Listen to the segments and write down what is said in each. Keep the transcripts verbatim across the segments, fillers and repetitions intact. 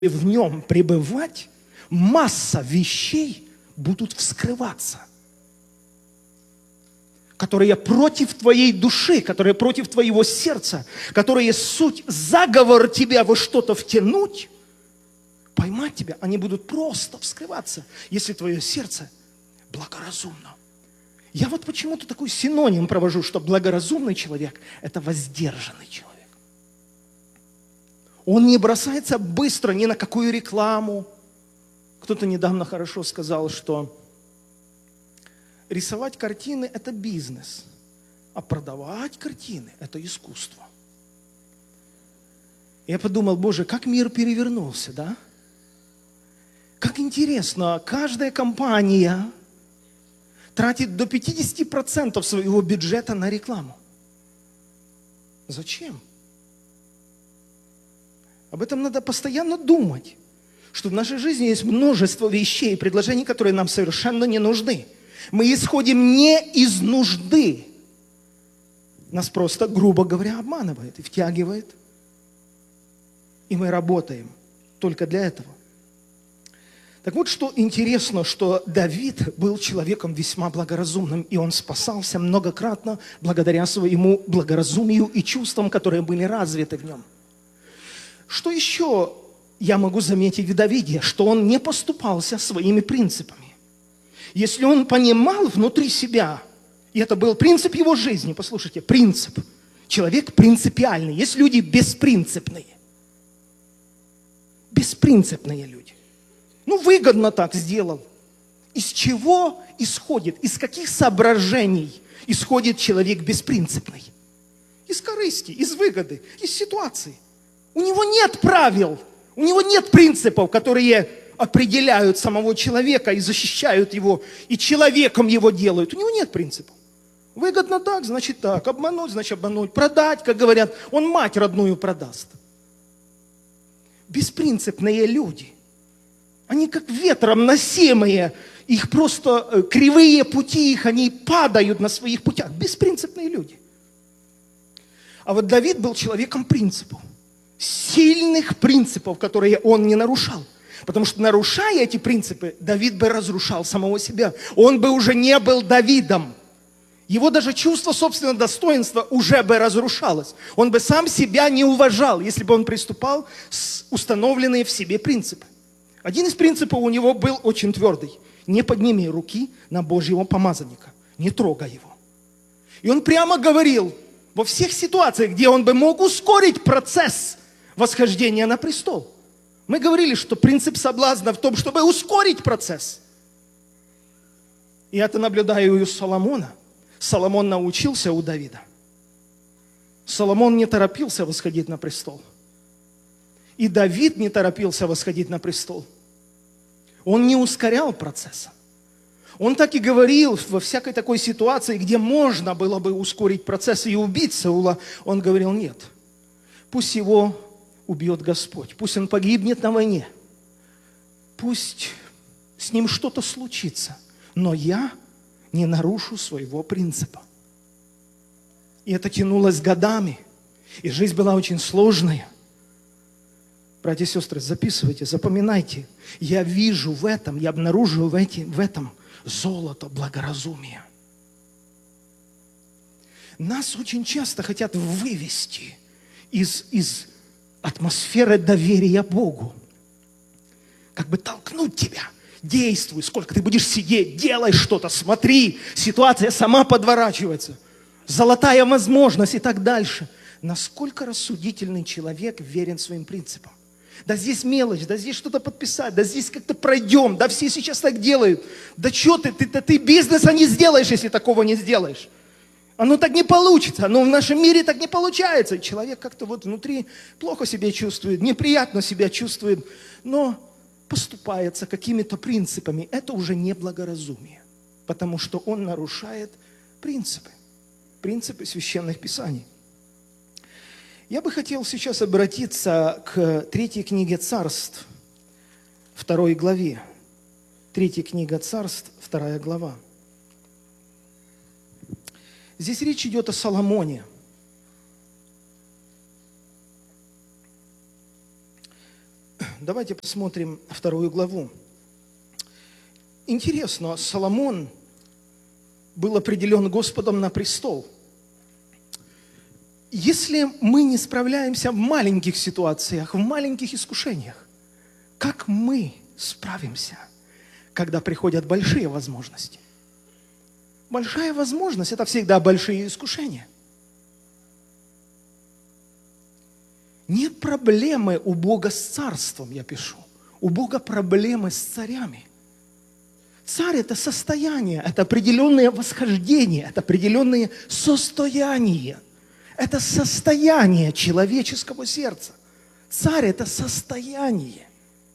в нем пребывать, масса вещей будут вскрываться, которые против твоей души, которые против твоего сердца, которые суть заговор тебя во что-то втянуть, поймать тебя, они будут просто вскрываться, если твое сердце благоразумно. Я вот почему-то такой синоним провожу, что благоразумный человек – это воздержанный человек. Он не бросается быстро ни на какую рекламу. Кто-то недавно хорошо сказал, что рисовать картины – это бизнес, а продавать картины – это искусство. Я подумал, Боже, как мир перевернулся, да? Как интересно, каждая компания тратит до пятидесяти процентов своего бюджета на рекламу. Зачем? Об этом надо постоянно думать, что в нашей жизни есть множество вещей, предложений, которые нам совершенно не нужны. Мы исходим не из нужды. Нас просто, грубо говоря, обманывает и втягивает. И мы работаем только для этого. Так вот, что интересно, что Давид был человеком весьма благоразумным, и он спасался многократно благодаря своему благоразумию и чувствам, которые были развиты в нем. Что еще я могу заметить в Давиде? Что он не поступался своими принципами. Если он понимал внутри себя, и это был принцип его жизни, послушайте, принцип. Человек принципиальный. Есть люди беспринципные. Беспринципные люди. Ну, выгодно так сделал. Из чего исходит, из каких соображений исходит человек беспринципный? Из корысти, из выгоды, из ситуации. У него нет правил, у него нет принципов, которые определяют самого человека и защищают его, и человеком его делают. У него нет принципов. Выгодно так, значит так. Обмануть, значит обмануть. Продать, как говорят, он мать родную продаст. Беспринципные люди. Они как ветром носимые, их просто кривые пути их, они падают на своих путях. Беспринципные люди. А вот Давид был человеком принципов. Сильных принципов, которые он не нарушал. Потому что, нарушая эти принципы, Давид бы разрушал самого себя. Он бы уже не был Давидом. Его даже чувство собственного достоинства уже бы разрушалось. Он бы сам себя не уважал, если бы он приступал с установленные в себе принципы. Один из принципов у него был очень твердый. Не подними руки на Божьего помазанника. Не трогай его. И он прямо говорил во всех ситуациях, где он бы мог ускорить процесс восхождения на престол. Мы говорили, что принцип соблазна в том, чтобы ускорить процесс. И это наблюдаю и у Соломона. Соломон научился у Давида. Соломон не торопился восходить на престол. И Давид не торопился восходить на престол. Он не ускорял процесса. Он так и говорил во всякой такой ситуации, где можно было бы ускорить процесс и убить Саула. Он говорил, нет, пусть его убьет Господь. Пусть он погибнет на войне. Пусть с ним что-то случится. Но я не нарушу своего принципа. И это тянулось годами. И жизнь была очень сложная. Братья и сестры, записывайте, запоминайте. Я вижу в этом, я обнаруживаю в, эти, в этом золото благоразумия. Нас очень часто хотят вывести из, из атмосферы доверия Богу. Как бы толкнуть тебя. Действуй, сколько ты будешь сидеть, делай что-то, смотри. Ситуация сама подворачивается. Золотая возможность и так дальше. Насколько рассудительный человек верен своим принципам. Да здесь мелочь, да здесь что-то подписать, да здесь как-то пройдем, да все сейчас так делают. Да что ты, ты, ты, ты бизнеса не сделаешь, если такого не сделаешь. Оно так не получится, оно в нашем мире так не получается. И человек как-то вот внутри плохо себя чувствует, неприятно себя чувствует, но поступается какими-то принципами. Это уже не благоразумие, потому что он нарушает принципы, принципы священных писаний. Я бы хотел сейчас обратиться к третьей книге Царств, второй главе. Третья книга Царств, вторая глава. Здесь речь идет о Соломоне. Давайте посмотрим вторую главу. Интересно, Соломон был определен Господом на престол. Если мы не справляемся в маленьких ситуациях, в маленьких искушениях, как мы справимся, когда приходят большие возможности? Большая возможность – это всегда большие искушения. Нет проблемы у Бога с царством, я пишу. У Бога проблемы с царями. Царь – это состояние, это определенное восхождение, это определенные состояния. Это состояние человеческого сердца. Царь – это состояние.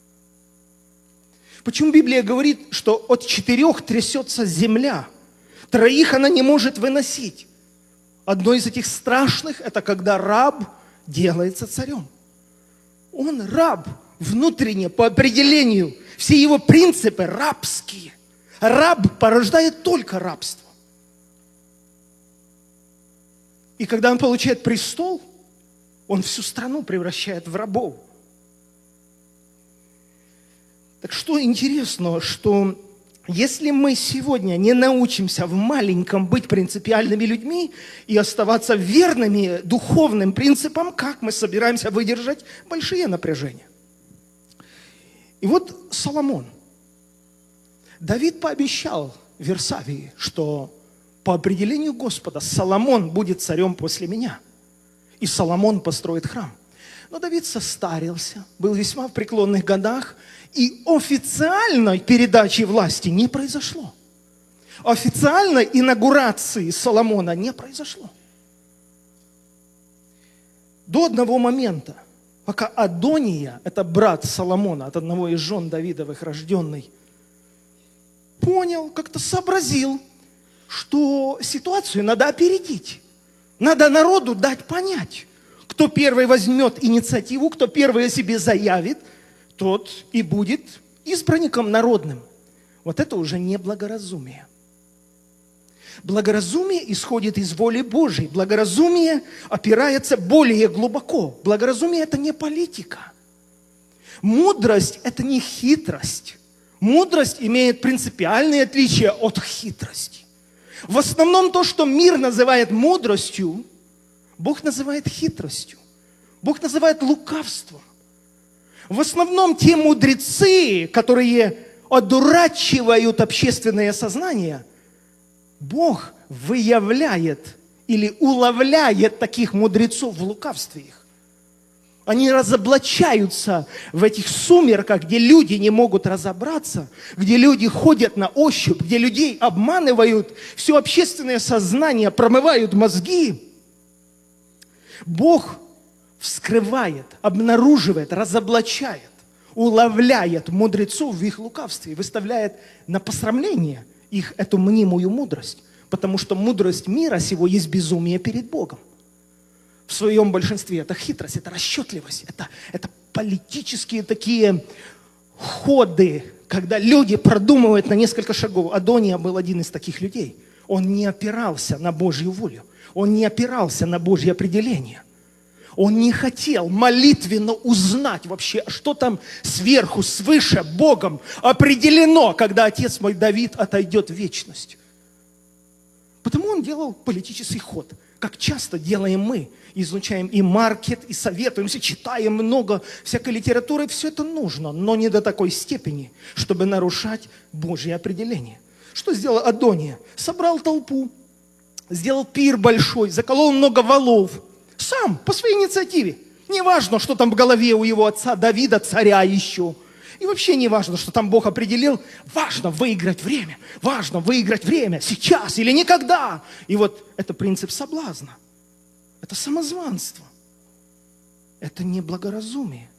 Почему Библия говорит, что от четырех трясется земля, троих она не может выносить? Одно из этих страшных – это когда раб делается царем. Он раб внутренне, по определению. Все его принципы рабские. Раб порождает только рабство. И когда он получает престол, он всю страну превращает в рабов. Так что интересно, что если мы сегодня не научимся в маленьком быть принципиальными людьми и оставаться верными духовным принципам, как мы собираемся выдержать большие напряжения? И вот Соломон. Давид пообещал Версавии, что по определению Господа Соломон будет царем после меня. И Соломон построит храм. Но Давид состарился, был весьма в преклонных годах, и официальной передачи власти не произошло. Официальной инаугурации Соломона не произошло. До одного момента, пока Адония, это брат Соломона, от одного из жен Давидовых рожденный, понял, как-то сообразил, что ситуацию надо опередить. Надо народу дать понять. Кто первый возьмет инициативу, кто первый о себе заявит, тот и будет избранником народным. Вот это уже не благоразумие. Благоразумие исходит из воли Божьей. Благоразумие опирается более глубоко. Благоразумие – это не политика. Мудрость – это не хитрость. Мудрость имеет принципиальные отличия от хитрости. В основном то, что мир называет мудростью, Бог называет хитростью. Бог называет лукавством. В основном те мудрецы, которые одурачивают общественное сознание, Бог выявляет или уловляет таких мудрецов в лукавстве их. Они разоблачаются в этих сумерках, где люди не могут разобраться, где люди ходят на ощупь, где людей обманывают, все общественное сознание, промывают мозги. Бог вскрывает, обнаруживает, разоблачает, уловляет мудрецов в их лукавстве и выставляет на посрамление их эту мнимую мудрость. Потому что мудрость мира сего есть безумие перед Богом. В своем большинстве это хитрость, это расчетливость, это, это политические такие ходы, когда люди продумывают на несколько шагов. Адония был один из таких людей. Он не опирался на Божью волю, он не опирался на Божье определение. Он не хотел молитвенно узнать вообще, что там сверху, свыше, Богом определено, когда отец мой Давид отойдет в вечность. Потому он делал политический ход, как часто делаем мы. Изучаем и маркет, и советуемся, читаем много всякой литературы. Все это нужно, но не до такой степени, чтобы нарушать Божье определение. Что сделал Адония? Собрал толпу, сделал пир большой, заколол много волов. Сам, по своей инициативе. Не важно, что там в голове у его отца Давида, царя еще. И вообще не важно, что там Бог определил. Важно выиграть время. Важно выиграть время. Сейчас или никогда. И вот это принцип соблазна. Это самозванство. Это не благоразумие.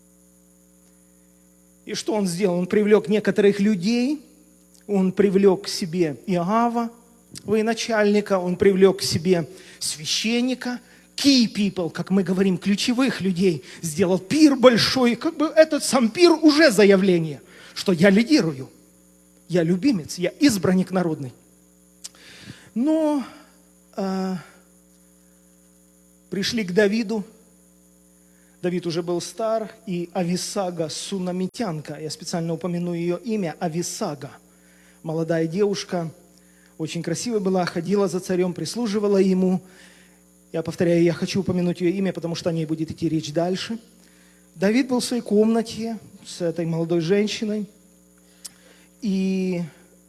И что он сделал? Он привлек некоторых людей. Он привлек к себе Иоава, военачальника. Он привлек к себе священника. Key people, как мы говорим, ключевых людей, сделал пир большой. Как бы этот сам пир уже заявление, что я лидирую, я любимец, я избранник народный. Но э, пришли к Давиду, Давид уже был стар, и Ависага, сунамитянка, я специально упомяну ее имя, Ависага, молодая девушка, очень красивая была, ходила за царем, прислуживала ему. Я повторяю, я хочу упомянуть ее имя, потому что о ней будет идти речь дальше. Давид был в своей комнате с этой молодой женщиной, и,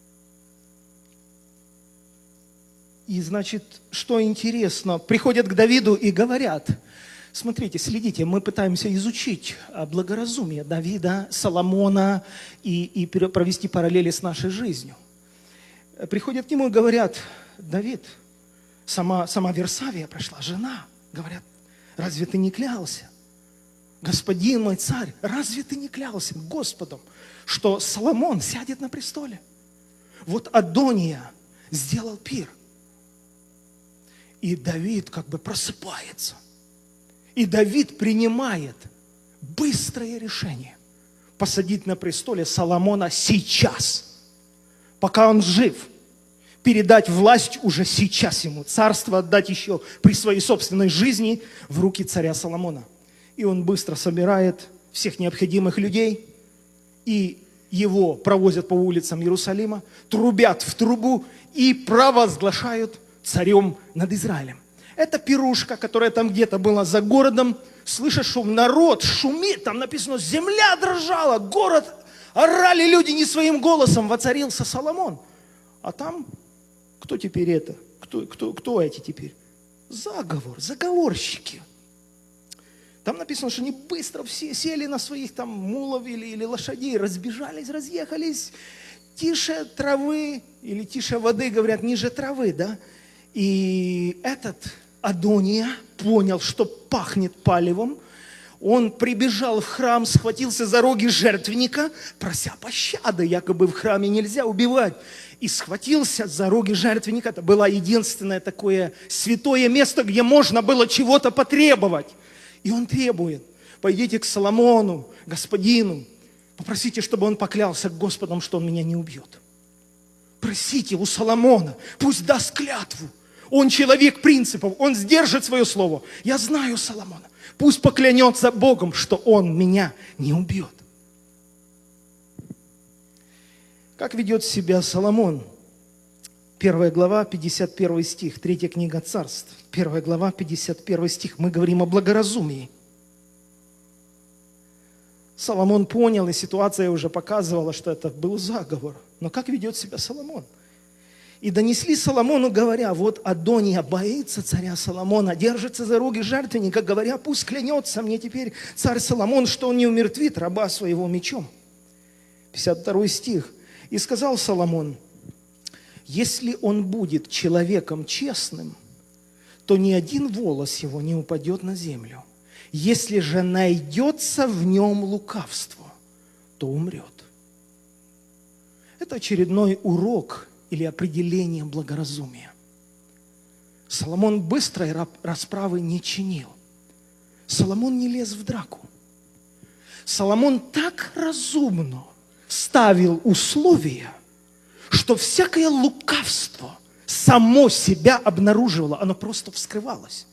и значит, что интересно, приходят к Давиду и говорят: смотрите, следите, мы пытаемся изучить благоразумие Давида, Соломона и, и провести параллели с нашей жизнью. Приходят к нему и говорят: Давид, сама, сама Версавия прошла, жена, говорят, разве ты не клялся? Господин мой царь, разве ты не клялся Господом, что Соломон сядет на престоле? Вот Адония сделал пир. И Давид как бы просыпается. И Давид принимает быстрое решение посадить на престоле Соломона сейчас, пока он жив. Передать власть уже сейчас ему, царство отдать еще при своей собственной жизни в руки царя Соломона. И он быстро собирает всех необходимых людей, и его провозят по улицам Иерусалима, трубят в трубу и провозглашают царем над Израилем. Это пирушка, которая там где-то была за городом. Слышишь шум, народ шумит, там написано, земля дрожала, город, орали люди не своим голосом, воцарился Соломон. А там, кто теперь это? Кто, кто, кто эти теперь? Заговор, заговорщики. Там написано, что они быстро все сели на своих там мулов или, или лошадей, разбежались, разъехались, тише травы или тише воды, говорят, ниже травы, да? И этот Адония понял, что пахнет палевом. Он прибежал в храм, схватился за роги жертвенника, прося пощады, якобы в храме нельзя убивать. И схватился за роги жертвенника. Это было единственное такое святое место, где можно было чего-то потребовать. И он требует: пойдите к Соломону, господину, попросите, чтобы он поклялся к Господом, что он меня не убьет. Просите у Соломона, пусть даст клятву. Он человек принципов, он сдержит свое слово. Я знаю Соломона. Пусть поклянется Богом, что он меня не убьет. Как ведет себя Соломон? Первая глава, пятьдесят первый стих, третья книга Царств. Первая глава, пятьдесят первый стих. Мы говорим о благоразумии. Соломон понял, и ситуация уже показывала, что это был заговор. Но как ведет себя Соломон? И донесли Соломону, говоря: вот Адония боится царя Соломона, держится за роги жертвенника, говоря: пусть клянется мне теперь царь Соломон, что он не умертвит раба своего мечом. пятьдесят второй стих. И сказал Соломон: если он будет человеком честным, то ни один волос его не упадет на землю. Если же найдется в нем лукавство, то умрет. Это очередной урок или определение благоразумия. Соломон быстрой расправы не чинил. Соломон не лез в драку. Соломон так разумно ставил условия, что всякое лукавство само себя обнаруживало, оно просто вскрывалось.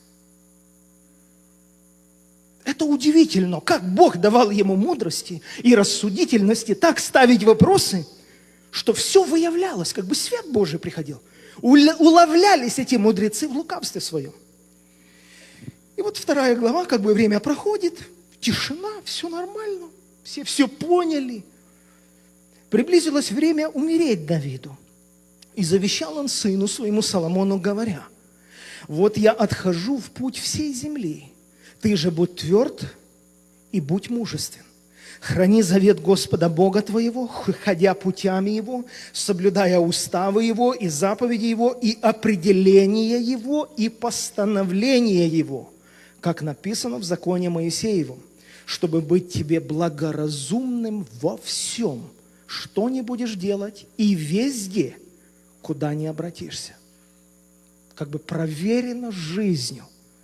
Это удивительно, как Бог давал ему мудрости и рассудительности так ставить вопросы, что все выявлялось, как бы свет Божий приходил. Уловлялись эти мудрецы в лукавстве своем. И вот вторая глава, как бы время проходит, тишина, все нормально, все все поняли. Приблизилось время умереть Давиду. И завещал он сыну своему Соломону, говоря: вот я отхожу в путь всей земли, ты же будь тверд и будь мужествен. Храни завет Господа Бога твоего, ходя путями Его, соблюдая уставы Его и заповеди Его, и определения Его, и постановления Его, как написано в законе Моисеевом, чтобы быть тебе благоразумным во всем, что не будешь делать, и везде, куда не обратишься. Как бы проверено жизнью.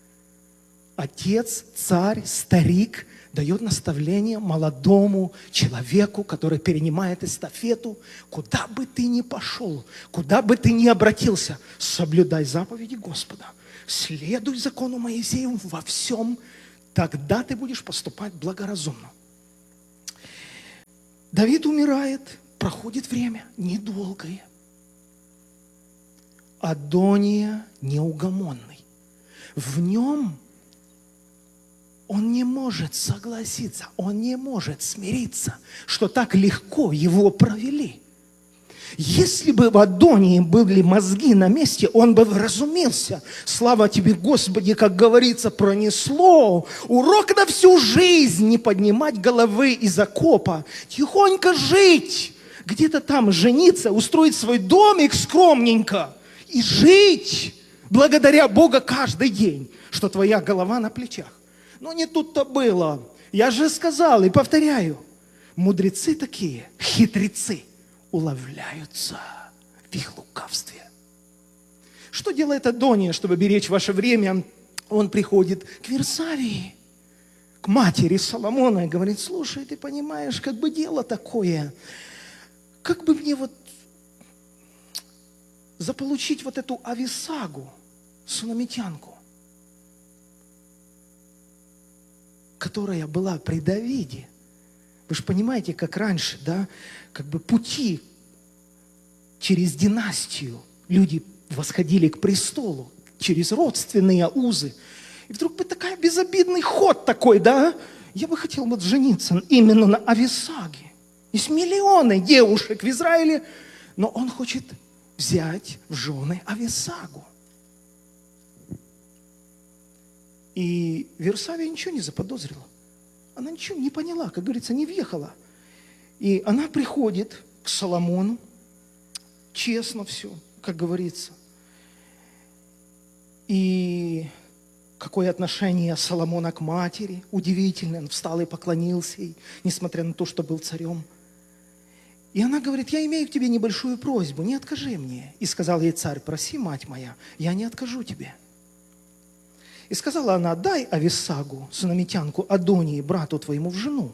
Отец, царь, старик дает наставление молодому человеку, который перенимает эстафету: куда бы ты ни пошел, куда бы ты ни обратился, соблюдай заповеди Господа, следуй закону Моисееву во всем, тогда ты будешь поступать благоразумно. Давид умирает, проходит время недолгое. Адония неугомонный. В нем он не может согласиться, он не может смириться, что так легко его провели. Если бы в Адонии были мозги на месте, он бы вразумился. Слава тебе, Господи, как говорится, пронесло. Урок на всю жизнь: не поднимать головы из окопа, тихонько жить, где-то там жениться, устроить свой домик скромненько и жить благодаря Богу каждый день, что твоя голова на плечах. Но не тут-то было. Я же сказал и повторяю, мудрецы такие, хитрецы, уловляются в их лукавстве. Что делает Адония, чтобы беречь ваше время? Он приходит к Версавии, к матери Соломона, и говорит: слушай, ты понимаешь, как бы дело такое, как бы мне вот заполучить вот эту Ависагу, сунамитянку, которая была при Давиде. Вы же понимаете, как раньше, да, как бы пути через династию люди восходили к престолу, через родственные узы. И вдруг бы такой безобидный ход такой, да, я бы хотел вот жениться именно на Ависаге. Есть миллионы девушек в Израиле, но он хочет взять в жены Ависагу. И Версавия ничего не заподозрила. Она ничего не поняла, как говорится, не въехала. И она приходит к Соломону, честно все, как говорится. И какое отношение Соломона к матери, удивительное. Он встал и поклонился ей, несмотря на то, что был царем. И она говорит: я имею к тебе небольшую просьбу, не откажи мне. И сказал ей царь: проси, мать моя, я не откажу тебе. И сказала она: дай Ависагу, сунамитянку Адонии, брату твоему, в жену.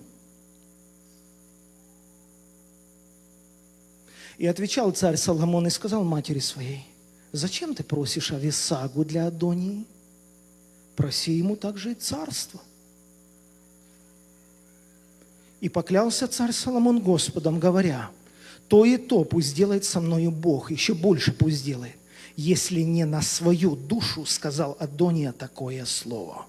И отвечал царь Соломон и сказал матери своей: зачем ты просишь Ависагу для Адонии? Проси ему также и царство. И поклялся царь Соломон Господом, говоря: то и то пусть делает со мною Бог, еще больше пусть делает, если не на свою душу сказал Адония такое слово.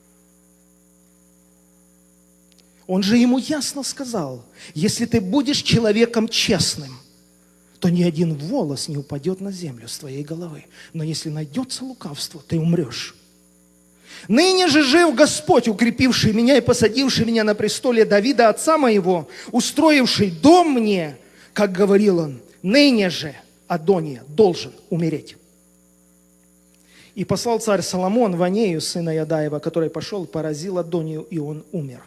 Он же ему ясно сказал: если ты будешь человеком честным, то ни один волос не упадет на землю с твоей головы. Но если найдется лукавство, ты умрешь. Ныне же жив Господь, укрепивший меня и посадивший меня на престоле Давида, отца моего, устроивший дом мне, как говорил он, ныне же Адония должен умереть. И послал царь Соломон Ванею, сына Ядаева, который пошел и поразил Адонию, и он умер.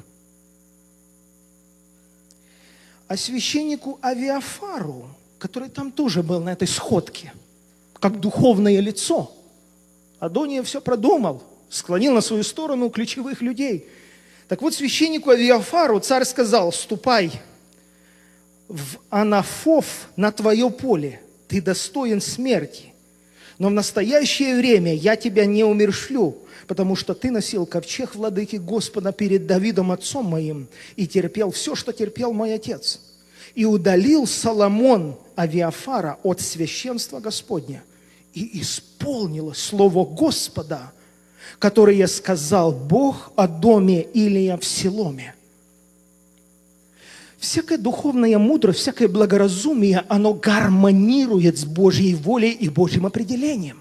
А священнику Авиафару, который там тоже был на этой сходке, как духовное лицо, Адония все продумал, склонил на свою сторону ключевых людей. Так вот, священнику Авиафару царь сказал: ступай в Анафов на твое поле, ты достоин смерти. Но в настоящее время я тебя не умершлю, потому что ты носил ковчег владыки Господа перед Давидом отцом моим и терпел все, что терпел мой отец. И удалил Соломон Авиафара от священства Господня. И исполнилось слово Господа, которое сказал Бог о доме Илия в Силоме. Всякая духовная мудрость, всякое благоразумие, оно гармонирует с Божьей волей и Божьим определением.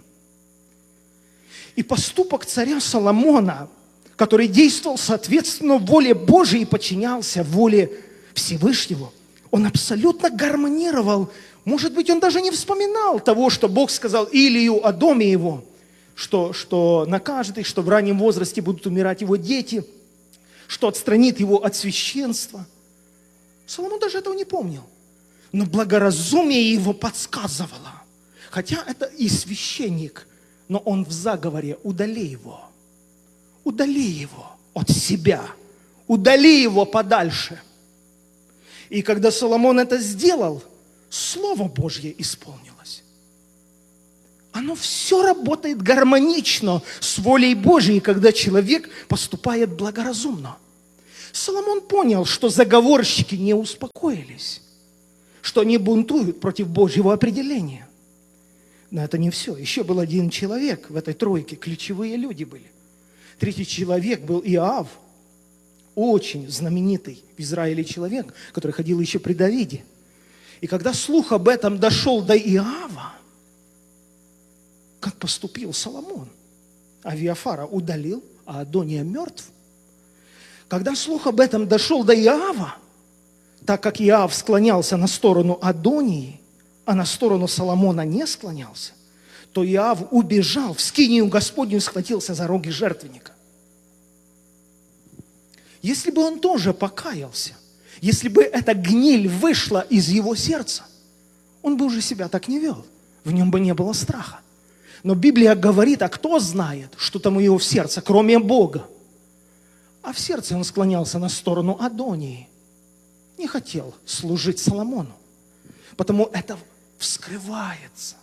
И поступок царя Соломона, который действовал соответственно воле Божьей и подчинялся воле Всевышнего, он абсолютно гармонировал. Может быть, он даже не вспоминал того, что Бог сказал Илию о доме его, что, что накажет их, что в раннем возрасте будут умирать его дети, что отстранит его от священства. Соломон даже этого не помнил. Но благоразумие его подсказывало. Хотя это и священник, но он в заговоре: удали его. Удали его от себя. Удали его подальше. И когда Соломон это сделал, Слово Божье исполнилось. Оно все работает гармонично с волей Божией, когда человек поступает благоразумно. Соломон понял, что заговорщики не успокоились, что они бунтуют против Божьего определения. Но это не все. Еще был один человек в этой тройке, ключевые люди были. Третий человек был Иов, очень знаменитый в Израиле человек, который ходил еще при Давиде. И когда слух об этом дошел до Иова, как поступил Соломон? Авиафара удалил, а Адония мертв. Когда слух об этом дошел до Иова, так как Иов склонялся на сторону Адонии, а на сторону Соломона не склонялся, то Иов убежал в скинию Господню и схватился за роги жертвенника. Если бы он тоже покаялся, если бы эта гниль вышла из его сердца, он бы уже себя так не вел, в нем бы не было страха. Но Библия говорит, а кто знает, что там у него в сердце, кроме Бога? А в сердце он склонялся на сторону Адонии, не хотел служить Соломону, потому это вскрывается.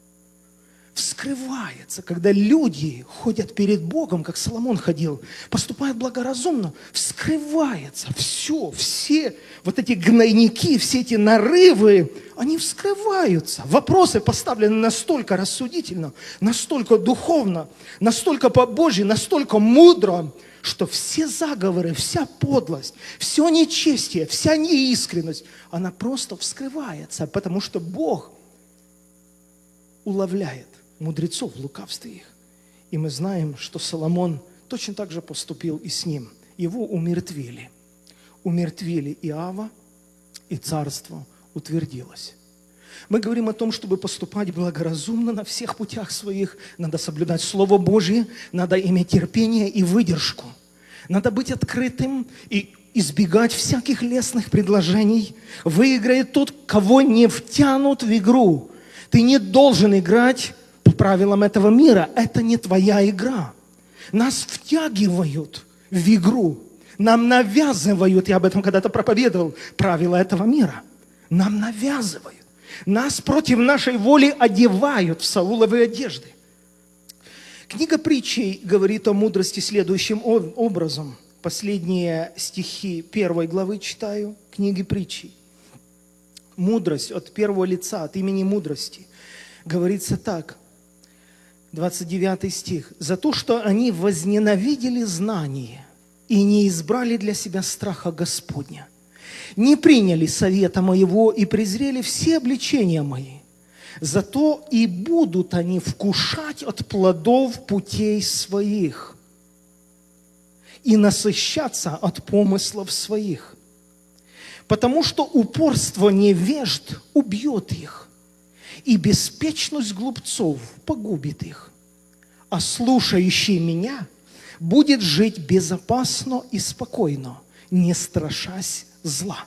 Вскрывается, когда люди ходят перед Богом, как Соломон ходил, поступают благоразумно, вскрывается все, все вот эти гнойники, все эти нарывы, они вскрываются. Вопросы поставлены настолько рассудительно, настолько духовно, настолько по-божьи, настолько мудро, что все заговоры, вся подлость, все нечестие, вся неискренность, она просто вскрывается, потому что Бог уловляет мудрецов в лукавстве их. И мы знаем, что Соломон точно так же поступил и с ним. Его умертвили. Умертвили Иова, и царство утвердилось. Мы говорим о том, чтобы поступать благоразумно на всех путях своих. Надо соблюдать Слово Божье, надо иметь терпение и выдержку. Надо быть открытым и избегать всяких лестных предложений. Выиграет тот, кого не втянут в игру. Ты не должен играть по правилам этого мира. Это не твоя игра. Нас втягивают в игру. Нам навязывают, я об этом когда-то проповедовал, правила этого мира. Нам навязывают. Нас против нашей воли одевают в сауловые одежды. Книга притчей говорит о мудрости следующим образом. Последние стихи первой главы читаю, книги притчей. Мудрость от первого лица, от имени мудрости. Говорится так, двадцать девятый стих. «За то, что они возненавидели знание и не избрали для себя страха Господня, не приняли совета моего и презрели все обличения мои, зато и будут они вкушать от плодов путей своих и насыщаться от помыслов своих, потому что упорство невежд убьет их, и беспечность глупцов погубит их, а слушающий меня будет жить безопасно и спокойно, не страшась зла.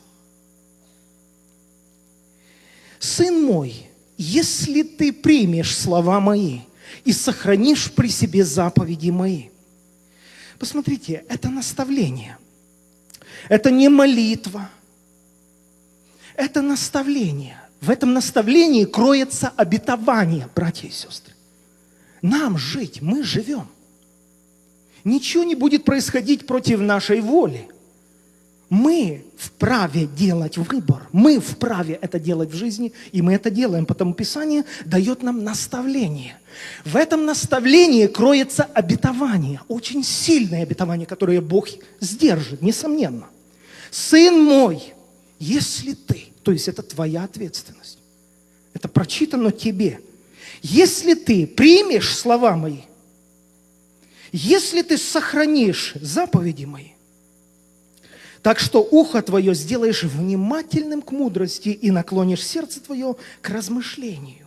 Сын мой, если ты примешь слова мои и сохранишь при себе заповеди мои». Посмотрите, это наставление. Это не молитва. Это наставление. В этом наставлении кроется обетование, братья и сестры. Нам жить, мы живем. Ничего не будет происходить против нашей воли. Мы вправе делать выбор. Мы вправе это делать в жизни, и мы это делаем. Потому Писание дает нам наставление. В этом наставлении кроется обетование, очень сильное обетование, которое Бог сдержит, несомненно. «Сын мой, если ты», то есть это твоя ответственность, это прочитано тебе, «если ты примешь слова мои, если ты сохранишь заповеди мои, так что ухо твое сделаешь внимательным к мудрости и наклонишь сердце твое к размышлению».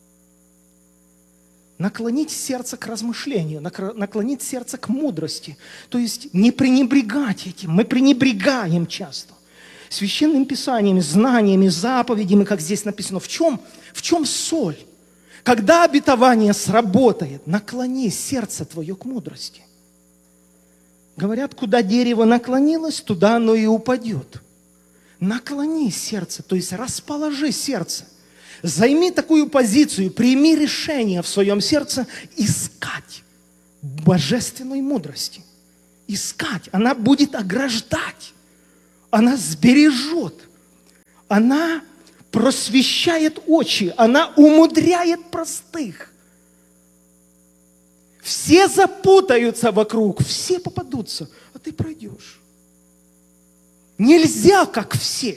Наклонить сердце к размышлению, наклонить сердце к мудрости. То есть не пренебрегать этим. Мы пренебрегаем часто Священным Писанием, знаниями, заповедями, как здесь написано. В чем, в чем соль? Когда обетование сработает, наклони сердце твое к мудрости. Говорят, куда дерево наклонилось, туда оно и упадет. Наклони сердце, то есть расположи сердце. Займи такую позицию, прими решение в своем сердце искать божественной мудрости. Искать. Она будет ограждать. Она сбережет. Она просвещает очи. Она умудряет простых. Все запутаются вокруг, все попадутся, а ты пройдешь. Нельзя, как все.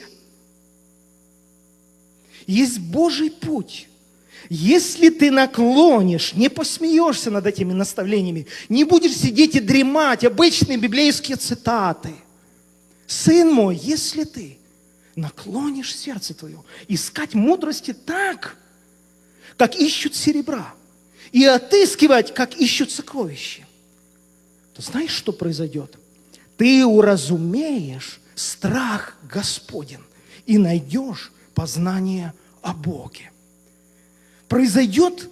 Есть Божий путь. Если ты наклонишь, не посмеешься над этими наставлениями, не будешь сидеть и дремать, обычные библейские цитаты. Сын мой, если ты наклонишь сердце твое, искать мудрости так, как ищут серебра, и отыскивать, как ищут сокровища, то знаешь, что произойдет? Ты уразумеешь страх Господен и найдешь познание о Боге. Произойдет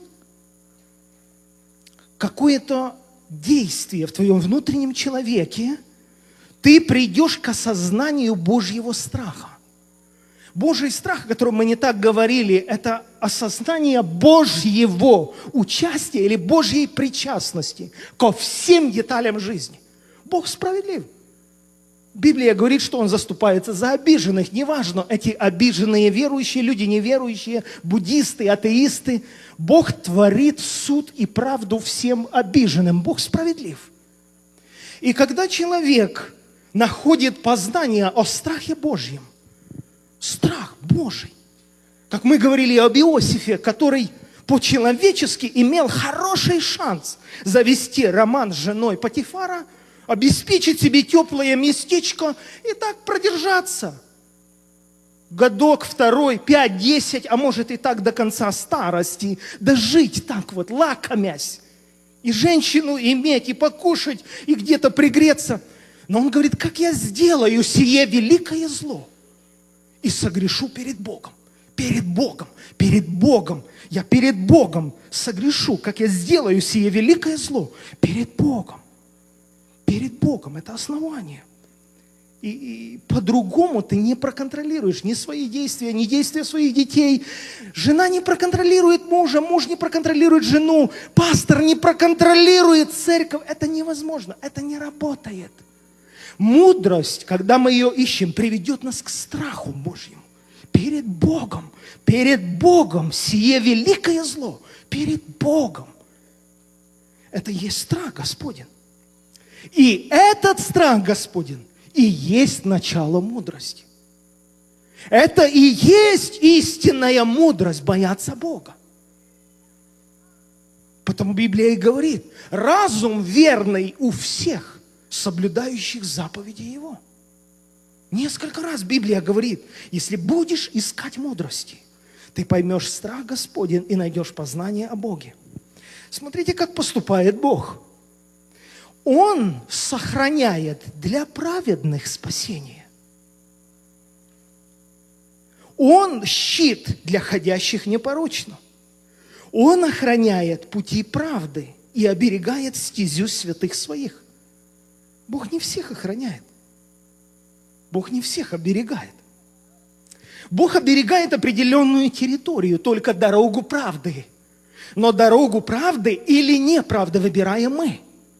какое-то действие в твоем внутреннем человеке, ты придешь к осознанию Божьего страха. Божий страх, о котором мы не так говорили, это осознание Божьего участия или Божьей причастности ко всем деталям жизни. Бог справедлив. Библия говорит, что Он заступается за обиженных. Неважно, эти обиженные верующие люди, неверующие, буддисты, атеисты. Бог творит суд и правду всем обиженным. Бог справедлив. И когда человек находит познание о страхе Божьем, страх Божий, как мы говорили об Иосифе, который по-человечески имел хороший шанс завести роман с женой Потифара, обеспечить себе теплое местечко и так продержаться. Годок, второй, пять, десять, а может и так до конца старости. Да жить так вот, лакомясь. И женщину иметь, и покушать, и где-то пригреться. Но он говорит, как я сделаю сие великое зло и согрешу перед Богом. Перед Богом, перед Богом. Я перед Богом согрешу, как я сделаю сие великое зло перед Богом. Перед Богом. Это основание. И, и по-другому ты не проконтролируешь ни свои действия, ни действия своих детей. Жена не проконтролирует мужа, муж не проконтролирует жену, пастор не проконтролирует церковь. Это невозможно, это не работает. Мудрость, когда мы ее ищем, приведет нас к страху Божьему. Перед Богом, перед Богом сие великое зло, перед Богом. Это и есть страх Господень. И этот страх Господень и есть начало мудрости. Это и есть истинная мудрость, бояться Бога. Потому Библия и говорит, разум верный у всех, соблюдающих заповеди Его. Несколько раз Библия говорит, если будешь искать мудрости, ты поймешь страх Господень и найдешь познание о Боге. Смотрите, как поступает Бог. Он сохраняет для праведных спасение. Он щит для ходящих непорочно. Он охраняет пути правды и оберегает стезю святых своих. Бог не всех охраняет. Бог не всех оберегает. Бог оберегает определенную территорию, только дорогу правды. Но дорогу правды или неправды выбираем мы.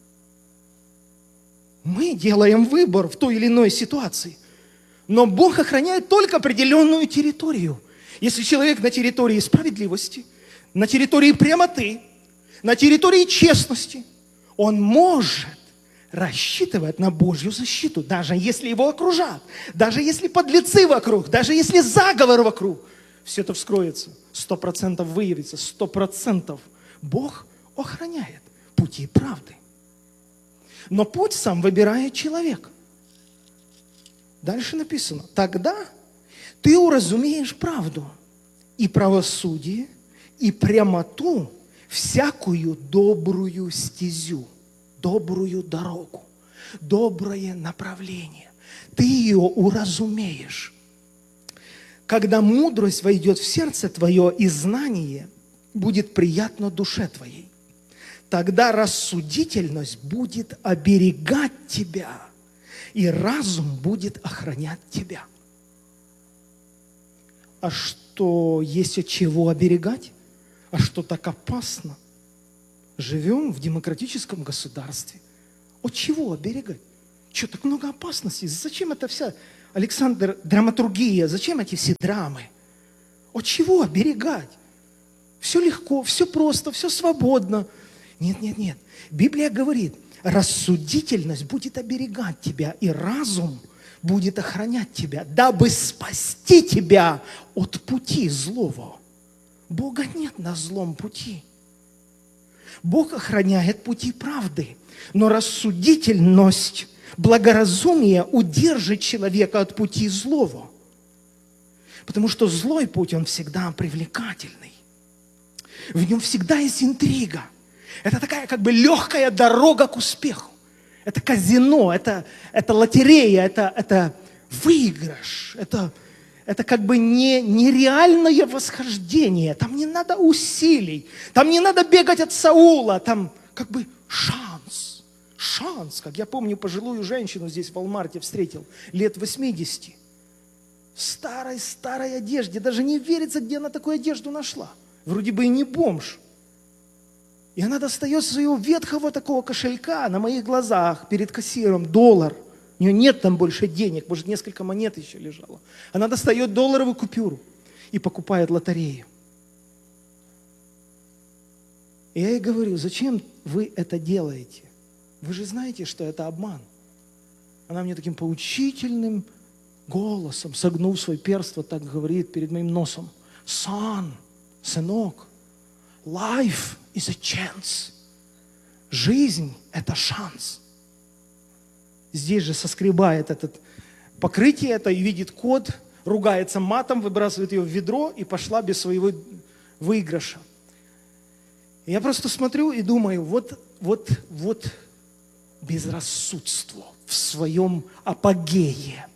Мы делаем выбор в той или иной ситуации. Но Бог охраняет только определенную территорию. Если человек на территории справедливости, на территории прямоты, на территории честности, он может рассчитывать на Божью защиту, даже если его окружат, даже если подлецы вокруг, даже если заговор вокруг. Все это вскроется, сто процентов выявится, сто процентов Бог охраняет пути правды. Но путь сам выбирает человек. Дальше написано, тогда ты уразумеешь правду и правосудие, и прямоту, всякую добрую стезю, добрую дорогу, доброе направление. Ты ее уразумеешь. Когда мудрость войдет в сердце твое, и знание будет приятно душе твоей, тогда рассудительность будет оберегать тебя, и разум будет охранять тебя. А что есть от чего оберегать, а что так опасно. Живем в демократическом государстве. От чего оберегать? Что, так много опасностей? Зачем это вся, Александр, драматургия? Зачем эти все драмы? От чего оберегать? Все легко, все просто, все свободно. Нет, нет, нет. Библия говорит, рассудительность будет оберегать тебя, и разум будет охранять тебя, дабы спасти тебя от пути злого. Бога нет на злом пути. Бог охраняет пути правды, но рассудительность, благоразумие удержит человека от пути злого. Потому что злой путь, он всегда привлекательный. В нем всегда есть интрига. Это такая как бы легкая дорога к успеху. Это казино, это, это лотерея, это, это выигрыш, это, это как бы не, нереальное восхождение. Там не надо усилий, там не надо бегать от Саула, там как бы шанс, шанс. Как я помню, пожилую женщину здесь в Walmart встретил, лет восьмидесяти, в старой-старой одежде, даже не верится, где она такую одежду нашла. Вроде бы и не бомж. И она достает своего ветхого такого кошелька на моих глазах перед кассиром, доллар. У нее нет там больше денег, может, несколько монет еще лежало. Она достает долларовую купюру и покупает лотерею. И я ей говорю, зачем вы это делаете? Вы же знаете, что это обман. Она мне таким поучительным голосом, согнув свой перст, вот так говорит перед моим носом. Сан, сынок, life is a chance. Жизнь – это шанс. Здесь же соскребает этот покрытие это и видит код, ругается матом, выбрасывает ее в ведро и пошла без своего выигрыша. И я просто смотрю и думаю, вот, вот, вот безрассудство в своем апогее.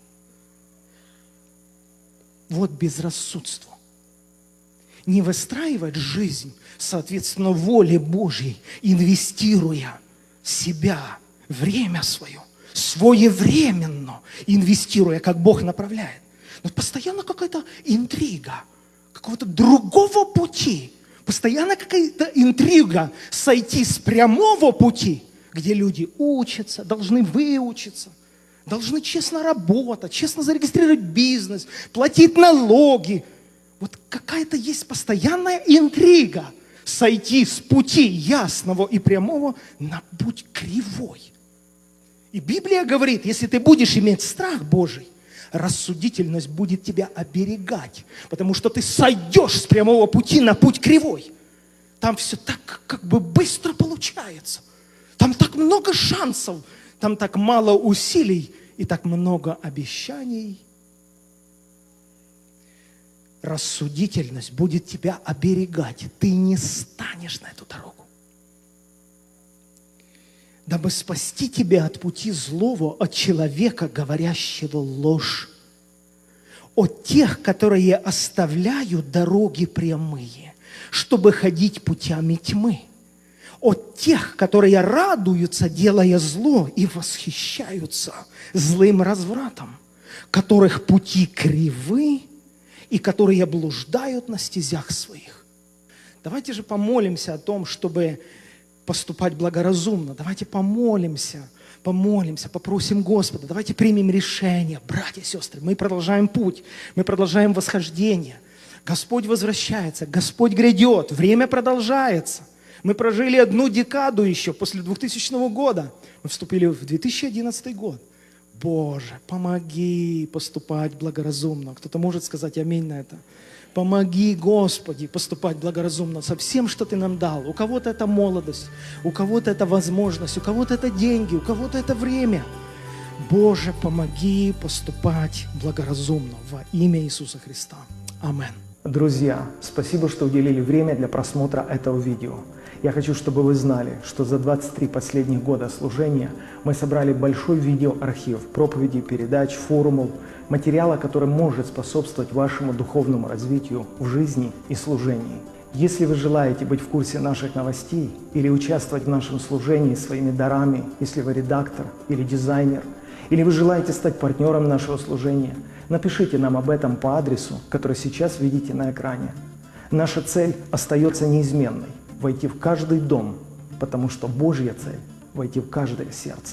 Вот безрассудство. Не выстраивать жизнь, соответственно, воле Божьей, инвестируя себя, время свое, своевременно инвестируя, как Бог направляет. Но постоянно какая-то интрига, какого-то другого пути, постоянно какая-то интрига сойти с прямого пути, где люди учатся, должны выучиться, должны честно работать, честно зарегистрировать бизнес, платить налоги. Вот какая-то есть постоянная интрига сойти с пути ясного и прямого на путь кривой. И Библия говорит, если ты будешь иметь страх Божий, рассудительность будет тебя оберегать, потому что ты сойдешь с прямого пути на путь кривой. Там все так как бы быстро получается. Там так много шансов, там так мало усилий и так много обещаний. Рассудительность будет тебя оберегать. Ты не станешь на эту дорогу. Дабы спасти тебя от пути злого, от человека, говорящего ложь, от тех, которые оставляют дороги прямые, чтобы ходить путями тьмы, от тех, которые радуются, делая зло, и восхищаются злым развратом, которых пути кривы, и которые блуждают на стезях своих. Давайте же помолимся о том, чтобы поступать благоразумно. Давайте помолимся, помолимся, попросим Господа. Давайте примем решение, братья и сестры. Мы продолжаем путь, мы продолжаем восхождение. Господь возвращается, Господь грядет, время продолжается. Мы прожили одну декаду еще после двухтысячного года. Мы вступили в две тысячи одиннадцатый год. Боже, помоги поступать благоразумно. Кто-то может сказать аминь на это. Помоги, Господи, поступать благоразумно со всем, что Ты нам дал. У кого-то это молодость, у кого-то это возможность, у кого-то это деньги, у кого-то это время. Боже, помоги поступать благоразумно во имя Иисуса Христа. Аминь. Друзья, спасибо, что уделили время для просмотра этого видео. Я хочу, чтобы вы знали, что за двадцать три последних года служения мы собрали большой видеоархив проповедей, передач, форумов, материала, который может способствовать вашему духовному развитию в жизни и служении. Если вы желаете быть в курсе наших новостей или участвовать в нашем служении своими дарами, если вы редактор или дизайнер, или вы желаете стать партнером нашего служения, Напишите нам об этом по адресу, который сейчас видите на экране. Наша цель остается неизменной – войти в каждый дом, потому что Божья цель – войти в каждое сердце.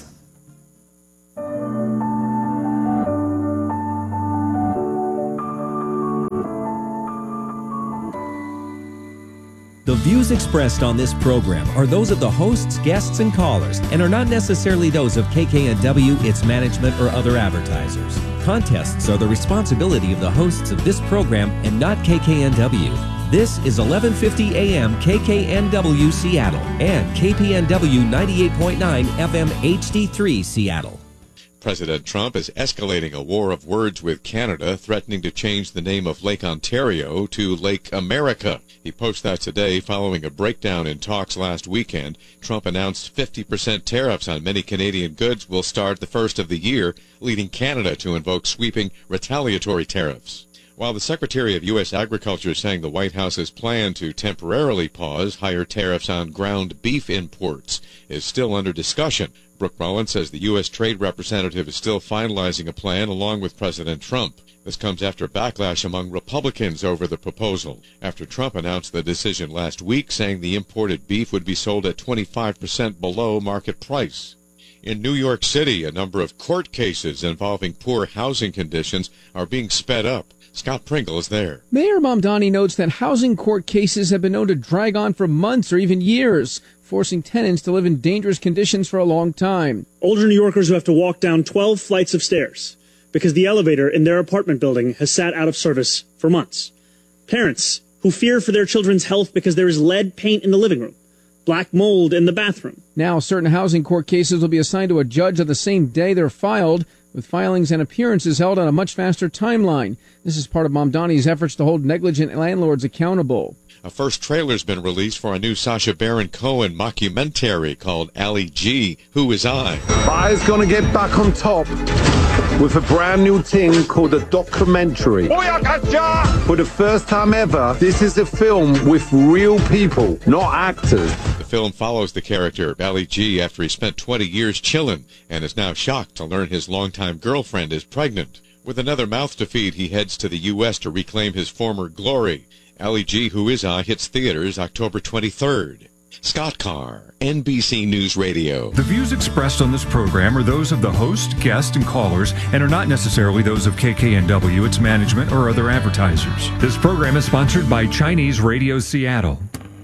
The views expressed on this program are those of the hosts, guests, and callers, and are not necessarily those of K K N W, its management, or other advertisers. Contests are the responsibility of the hosts of this program and not K K N W. This is eleven fifty A M K K N W Seattle and K P N W ninety-eight point nine F M H D three Seattle. President Trump is escalating a war of words with Canada, threatening to change the name of Lake Ontario to Lake America. He posted that today following a breakdown in talks last weekend. Trump announced fifty percent tariffs on many Canadian goods will start the first of the year, leading Canada to invoke sweeping retaliatory tariffs. While the Secretary of U S Agriculture is saying the White House's plan to temporarily pause higher tariffs on ground beef imports is still under discussion, Brooke Mullins says the U S Trade Representative is still finalizing a plan along with President Trump. This comes after backlash among Republicans over the proposal, after Trump announced the decision last week, saying the imported beef would be sold at twenty-five percent below market price. In New York City, a number of court cases involving poor housing conditions are being sped up. Scott Pringle is there. Mayor Mamdani notes that housing court cases have been known to drag on for months or even years, forcing tenants to live in dangerous conditions for a long time. Older New Yorkers who have to walk down twelve flights of stairs because the elevator in their apartment building has sat out of service for months. Parents who fear for their children's health because there is lead paint in the living room, black mold in the bathroom. Now, certain housing court cases will be assigned to a judge on the same day they're filed, with filings and appearances held on a much faster timeline. This is part of Mamdani's efforts to hold negligent landlords accountable. A first trailer's been released for a new Sacha Baron Cohen mockumentary called Ali G, Who Is I? I's gonna get back on top with a brand new thing called a documentary. For the first time ever, this is a film with real people, not actors. The film follows the character, Ali G, after he spent twenty years chillin' and is now shocked to learn his longtime girlfriend is pregnant. With another mouth to feed, he heads to the U S to reclaim his former glory. Ali G, Who Is I hits theaters October twenty-third. Scott Carr, N B C News Radio. The views expressed on this program are those of the host, guests, and callers and are not necessarily those of K K N W, its management, or other advertisers. This program is sponsored by Chinese Radio Seattle.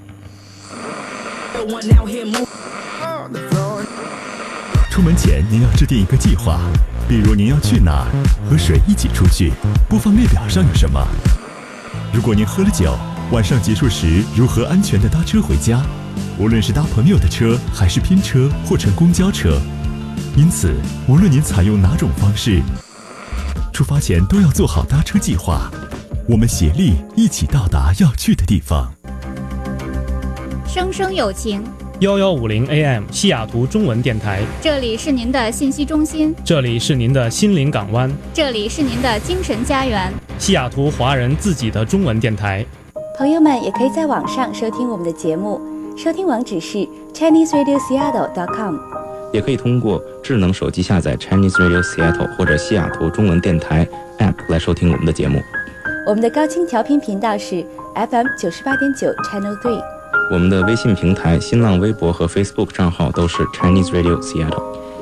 出门前您要制定一个计划，比如您要去哪儿，和谁一起出去，播放列表上有什么。如果您喝了酒，晚上结束时如何安全地搭车回家，无论是搭朋友的车，还是拼车或乘公交车。因此，无论您采用哪种方式，出发前都要做好搭车计划。我们协力一起到达要去的地方。 生生有情。 一一五零 A M 西雅图中文电台， 这里是您的信息中心， 这里是您的心灵港湾， 这里是您的精神家园， 西雅图华人自己的中文电台。 朋友们也可以在网上收听我们的节目，收听网址是 Chinese Radio Seattle dot com， 也可以通过智能手机下载 Chinese Radio Seattle 或者西雅图中文电台 App 来收听我们的节目。 我们的高清调频频道是 F M 九十八点九 Channel three。 我们的微信平台、新浪微博和 Facebook 账号都是 Chinese Radio Seattle。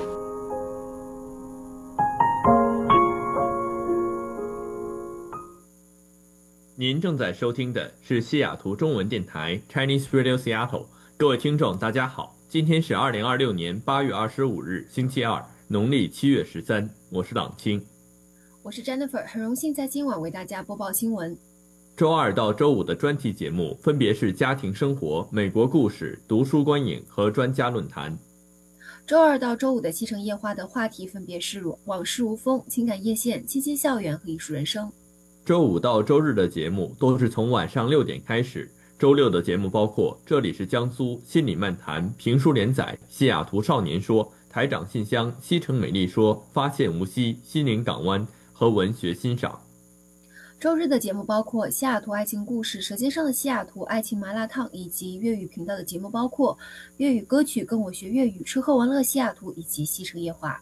您正在收听的是西雅图中文电台 Chinese Radio Seattle。各位听众，大家好，今天是二零二六年八月二十五日，星期二，农历七月十三。我是朗清， 我是 Jennifer， 很荣幸在今晚为大家播报新闻。 周二到周五的专题节目分别是家庭生活、美国故事、读书观影和专家论坛。 周二到周五的七城夜话的话题分别是往事无风、情感夜线、七七校园和艺术人生。 周五到周日的节目都是从晚上六点开始。周六的节目包括这里是江苏、心理漫谈、评书连载、西雅图少年说、台长信箱、西城美丽说、发现无锡、心灵港湾和文学欣赏。 周日的节目包括西雅图爱情故事、舌尖上的西雅图、爱情麻辣烫，以及粤语频道的节目包括粤语歌曲、跟我学粤语、吃喝玩乐西雅图以及西城夜话。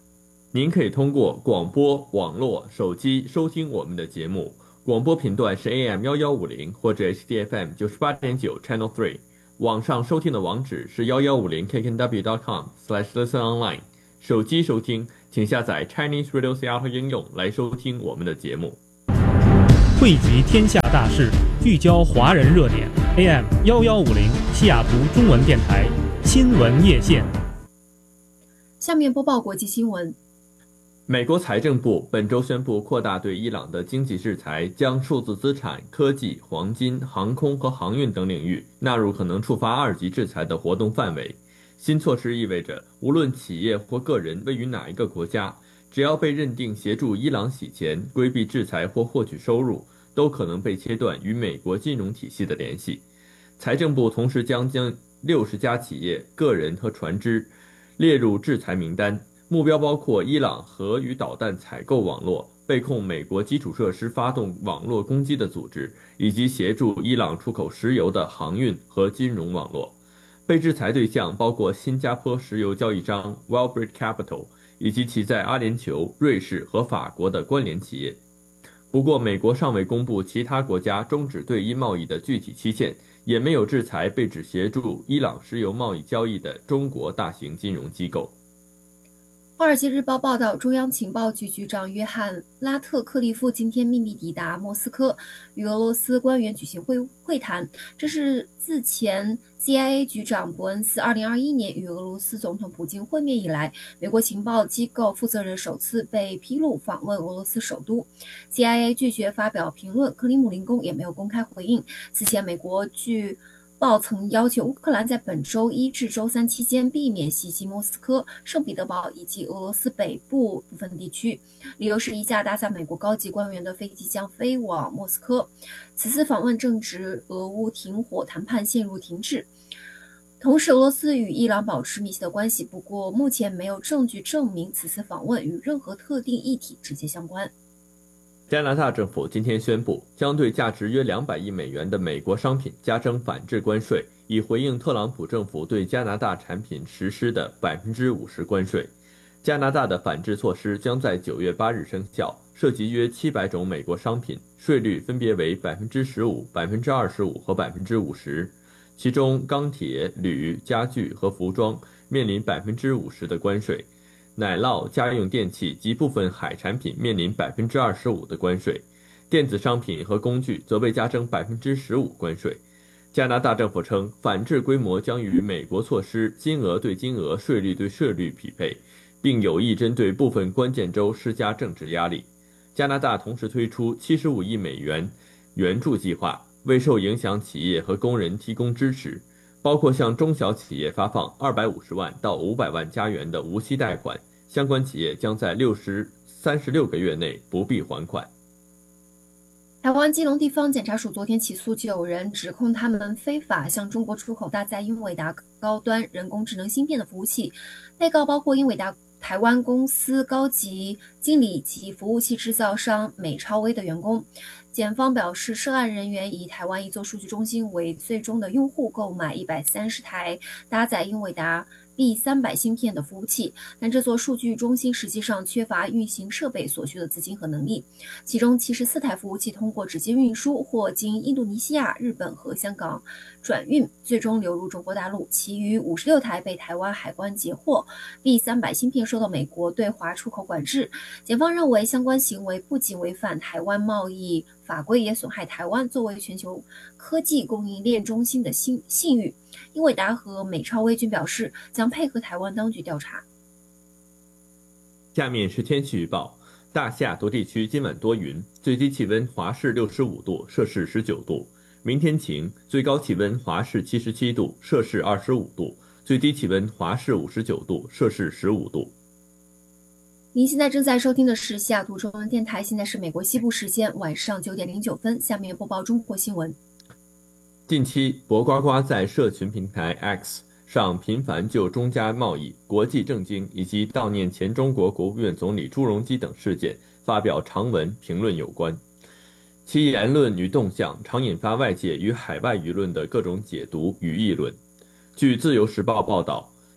您可以通过广播、网络、手机收听我们的节目。广播频段是 A M 一一五零或者 H D F M 九十八点九 Channel 三。网上收听的网址是一一五零 K K W dot com slash listen online。手机收听，请下载 Chinese Radio Seattle 应用来收听我们的节目。 汇集天下大事，聚焦华人热点。A M 一一五零西雅图中文电台新闻夜线。 下面播报国际新闻。 美国财政部本周宣布扩大对伊朗的经济制裁，将数字资产、科技、黄金、航空和航运等领域纳入可能触发二级制裁的活动范围。新措施意味着，无论企业或个人位于哪一个国家，只要被认定协助伊朗洗钱、规避制裁或获取收入，都可能被切断与美国金融体系的联系。财政部同时将将六十家企业、个人和船只列入制裁名单。目标包括伊朗核与导弹采购网络、被控美国基础设施发动网络攻击的组织，以及协助伊朗出口石油的航运和金融网络。被制裁对象包括新加坡石油交易商 Wellbridge Capital 以及其在阿联酋、瑞士和法国的关联企业。不过，美国尚未公布其他国家终止对伊贸易的具体期限，也没有制裁被指协助伊朗石油贸易交易的中国大型金融机构。 《华尔街日报》报道，中央情报局局长约翰·拉特克利夫今天秘密抵达莫斯科，与俄罗斯官员举行会会谈。这是自前 C I A 局长伯恩斯二零二一年与俄罗斯总统普京会面以来，美国情报机构负责人首次被披露访问俄罗斯首都。C I A 拒绝发表评论，克里姆林宫也没有公开回应。此前，美国据报曾要求乌克兰在本周一至周三期间避免袭击莫斯科、圣彼得堡以及俄罗斯北部部分地区，理由是一架搭载美国高级官员的飞机将飞往莫斯科。此次访问正值俄乌停火谈判陷入停滞，同时俄罗斯与伊朗保持密切的关系，不过目前没有证据证明此次访问与任何特定议题直接相关。 加拿大政府今天宣布，将对价值约两百亿美元的美国商品加征反制关税，以回应特朗普政府对加拿大产品实施的百分之五十关税。加拿大的反制措施将在九月八日生效，涉及约七百种美国商品，税率分别为百分之十五、百分之二十五和百分之五十。其中，钢铁、铝、家具和服装面临百分之五十的关税。奶酪、家用电器及部分海产品面临百分之二十五的关税，电子商品和工具则被加征百分之十五关税。加拿大政府称，反制规模将与美国措施金额对金额、税率对税率匹配，并有意针对部分关键州施加政治压力。加拿大同时推出七十五亿美元援助计划，为受影响企业和工人提供支持，包括向中小企业发放二百五十万到五百万加元的无息贷款，相关企业将在六十三十六个月内不必还款。 台湾基隆地方检察署昨天起诉九人，指控他们非法向中国出口搭载英伟达高端人工智能芯片的服务器。被告包括英伟达台湾公司高级经理及服务器制造商美超威的员工。检方表示，涉案人员以台湾一座数据中心为最终的用户，购买一百三十台搭载英伟达 B 三百 芯片的服务器，但这座数据中心实际上缺乏运行设备所需的资金和能力。其中七十四台服务器通过直接运输或经印度尼西亚、日本和香港转运，最终流入中国大陆。其余五十六台被台湾海关截获。B 三百 芯片受到美国对华出口管制。检方认为，相关行为不仅违反台湾贸易法规，也损害台湾作为全球科技供应链中心的信信誉。英伟达和美超威均表示将配合台湾当局调查。 下面是天气预报：大西雅图地区今晚多云，最低气温华氏六十五度，摄氏十九度；明天晴，最高气温华氏七十七度，摄氏二十五度，最低气温华氏五十九度，摄氏十五度。 您现在正在收听的是西雅图中文电台，现在是美国西部时间晚上九点零九分。下面播报中国新闻。 近期，博呱呱在社群平台 X 上频繁就中加贸易、国际政经以及悼念前中国国务院总理朱镕基等事件发表长文评论有关。其言论与动向常引发外界与海外舆论的各种解读与议论。据自由时报报道，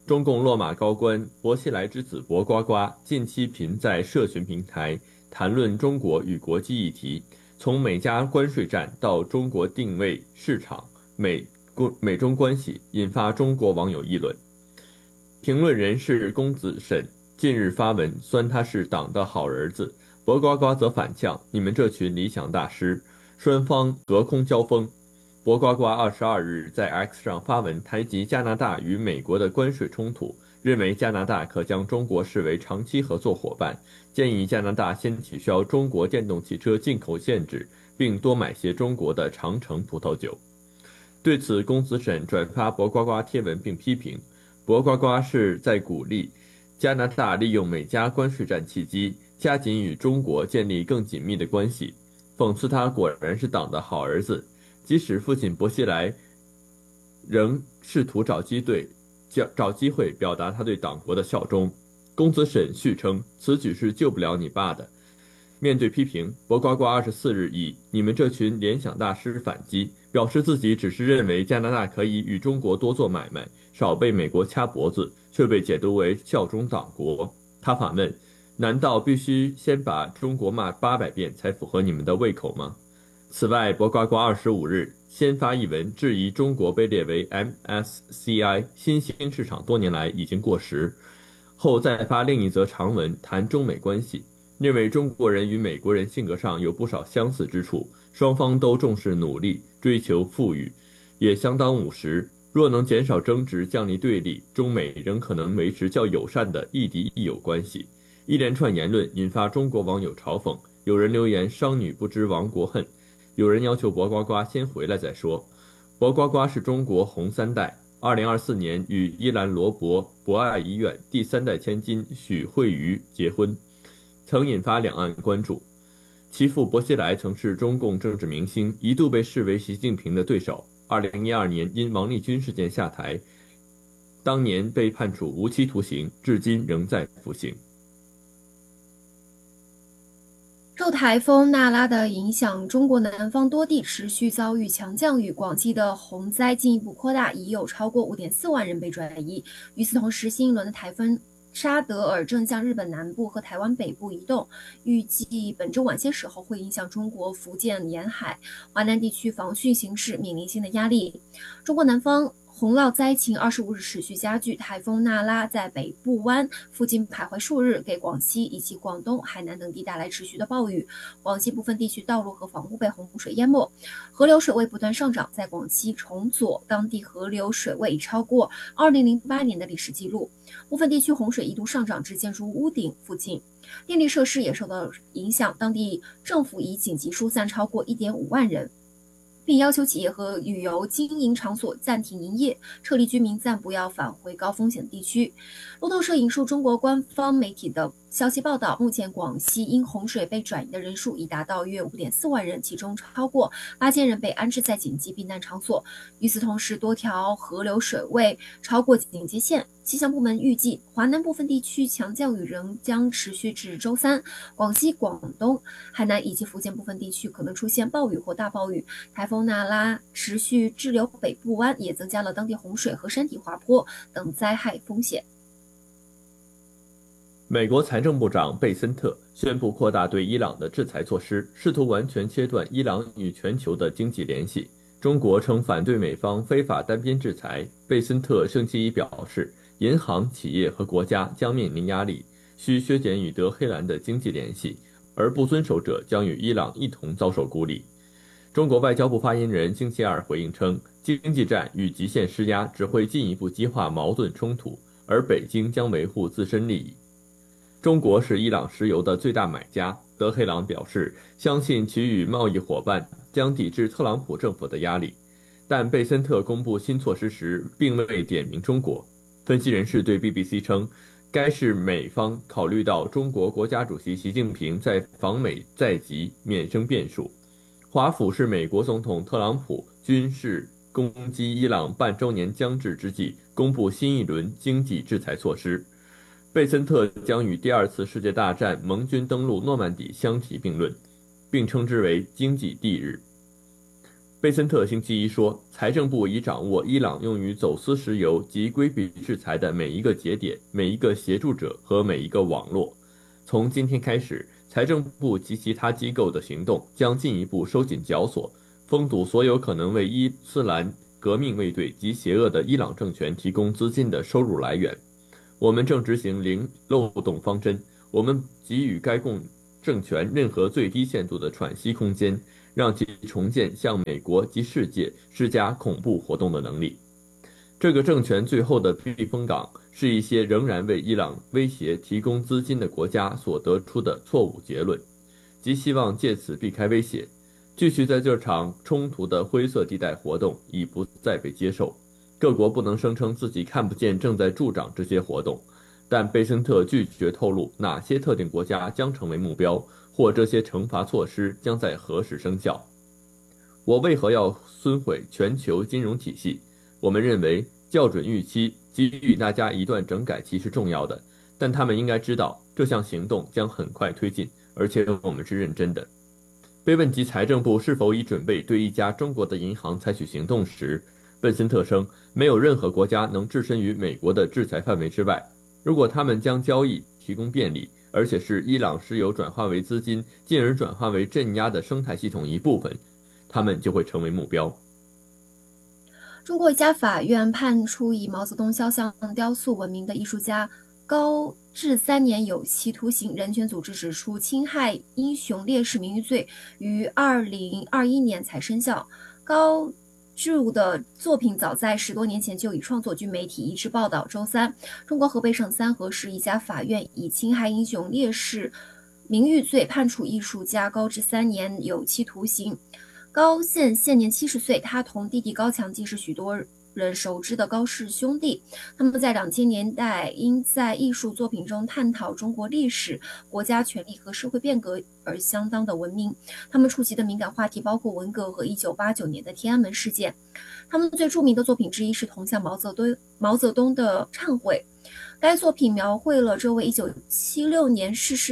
中共落马高官薄熙来之子薄瓜瓜近期频在社群平台谈论中国与国际议题，从美加关税战到中国定位市场、美美中关系，引发中国网友议论。评论人士龚子沈近日发文酸他是党的好儿子，薄瓜瓜则反呛你们这群理想大师，双方隔空交锋。薄瓜瓜二十二日在 X 上发文谈及加拿大与美国的关税冲突，认为加拿大可将中国视为长期合作伙伴，建议加拿大先取消中国电动汽车进口限制，并多买些中国的长城葡萄酒。对此，龚子沈转发薄瓜瓜贴文并批评，薄瓜瓜是在鼓励加拿大利用美加关税战契机，加紧与中国建立更紧密的关系，讽刺他果然是党的好儿子。即使父亲薄熙来仍试图找机会找机会表达他对党国的效忠。龚子沈续称，此举是救不了你爸的。面对批评，薄瓜瓜二十四日以你们这群联想大师反击，表示自己只是认为加拿大可以与中国多做买卖，少被美国掐脖子，却被解读为效忠党国。他反问，难道必须先把中国骂八百遍才符合你们的胃口吗？此外，薄瓜瓜二十五日先发一文质疑中国被列为 M S C I 新兴市场多年来已经过时，后再发另一则长文谈中美关系，认为中国人与美国人性格上有不少相似之处，双方都重视努力，追求富裕，也相当务实。若能减少争执，降低对立，中美仍可能维持较友善的亦敌亦友关系。一连串言论引发中国网友嘲讽，有人留言商女不知亡国恨，有人要求薄瓜瓜先回来再说。薄瓜瓜是中国红三代，二零二四年与伊兰罗伯博爱医院第三代千金许慧瑜结婚，曾引发两岸关注。其父薄熙来曾是中共政治明星，一度被视为习近平的对手。二零一二年因王立军事件下台，当年被判处无期徒刑，至今仍在服刑。 受台风娜拉的影响，中国南方多地持续遭遇强降雨，广西的洪灾进一步扩大，已有超过 五点四万人被转移。与此同时，新一轮的台风沙德尔正向日本南部和台湾北部移动，预计本周晚些时候会影响中国福建沿海、华南地区防汛形势面临新的压力。中国南方洪涝灾情二十五日持续加剧，台风娜拉在北部湾附近徘徊数日，给广西以及广东、海南等地带来持续的暴雨。广西部分地区道路和房屋被洪水淹没，河流水位不断上涨，在广西崇左，当地河流水位已超过二零零八年的历史记录。部分地区洪水一度上涨至建筑屋顶附近，电力设施也受到影响，当地政府已紧急疏散超过 一点五万人。并要求企业和旅游经营场所暂停营业，撤离居民暂不要返回高风险地区。路透社引述中国官方媒体的消息报道，目前广西因洪水被转移的人数已达到约 五点四万人，其中超过八千人被安置在紧急避难场所。与此同时，多条河流水位超过警戒线。气象部门预计，华南部分地区强降雨仍将持续至周三，广西、广东、海南以及福建部分地区可能出现暴雨或大暴雨。台风娜拉持续滞留北部湾，也增加了当地洪水和山体滑坡等灾害风险。 美国财政部长贝森特宣布扩大对伊朗的制裁措施，试图完全切断伊朗与全球的经济联系。中国称反对美方非法单边制裁，贝森特星期一表示，银行、企业和国家将面临压力，需削减与德黑兰的经济联系，而不遵守者将与伊朗一同遭受孤立。中国外交部发言人星期二回应称，经济战与极限施压只会进一步激化矛盾冲突，而北京将维护自身利益。中国是伊朗石油的最大买家，德黑兰表示相信其与贸易伙伴将抵制特朗普政府的压力，但贝森特公布新措施时并未点名中国。分析人士对 B B C 称，该是美方考虑到中国国家主席习近平在访美在即免生变数。华府是美国总统特朗普军事攻击伊朗半周年将至之际公布新一轮经济制裁措施。贝森特将与第二次世界大战盟军登陆诺曼底相提并论，并称之为经济帝日。 贝森特星期一说，财政部已掌握伊朗用于走私石油及规避制裁的每一个节点、每一个协助者和每一个网络。从今天开始，财政部及其他机构的行动将进一步收紧绞索，封堵所有可能为伊斯兰革命卫队及邪恶的伊朗政权提供资金的收入来源。我们正执行零漏洞方针，我们给予该共政权任何最低限度的喘息空间，让其重建向美国及世界施加恐怖活动的能力。这个政权最后的避风港是一些仍然为伊朗威胁提供资金的国家所得出的错误结论，即希望借此避开威胁。继续在这场冲突的灰色地带活动已不再被接受。各国不能声称自己看不见正在助长这些活动，但贝森特拒绝透露哪些特定国家将成为目标，或这些惩罚措施将在何时生效。我为何要损毁全球金融体系？我们认为校准预期给予大家一段整改期是重要的，但他们应该知道这项行动将很快推进，而且我们是认真的。被问及财政部是否已准备对一家中国的银行采取行动时，贝森特称，没有任何国家能置身于美国的制裁范围之外。如果他们将交易提供便利，而且是伊朗石油转化为资金，进而转化为镇压的生态系统一部分，他们就会成为目标。 中国一家法院判处以毛泽东肖像雕塑闻名的艺术家高至三年有期徒刑。人权组织指出，侵害英雄烈士名誉罪于二零二一年才生效。高注的作品早在十多年前就已创作。据媒体一致报道，周三，中国河北省三河市一家法院以侵害英雄烈士名誉罪判处艺术家高至三年有期徒刑。高现现年七十岁，他同弟弟高强既是许多人熟知的高氏兄弟。他们在两千年代因在艺术作品中探讨中国历史、国家权力和社会变革而相当的闻名。他们触及的敏感话题包括文革和一九八九年的天安门事件。他们最著名的作品之一是铜像毛泽东毛泽东的忏悔。该作品描绘了这位一九七六年逝世